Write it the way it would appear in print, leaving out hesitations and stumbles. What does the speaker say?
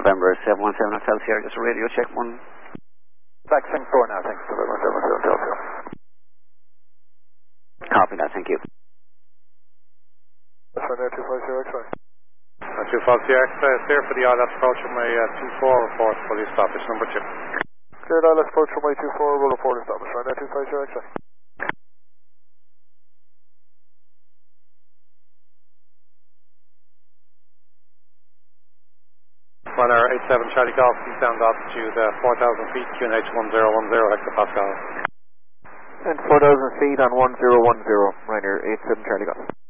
November 717 Hotel Sierra, just a radio check 1. Back Singapore now, thanks. November 717 Hotel Sierra. Copy that, thank you. That's right there, 250 X-ray. 250 X-ray, clear for the ILS approach from my 24 report, fully established, number 2. Cleared ILS approach from my 24, will report established, right there, 250 X-ray. Runner 87 Charlie Golf, east down altitude 4,000 feet, QNH 1010 hectopascal. And 4,000 feet on 1010, Ryanair 87 Charlie Golf.